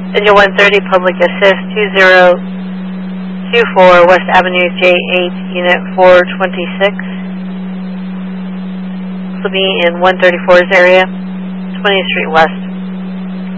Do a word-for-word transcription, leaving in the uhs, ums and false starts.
Engine one thirty, Public Assist, two zero two four, West Avenue, J eight, Unit four twenty-six. This will be in one thirty-four's area, twentieth Street West.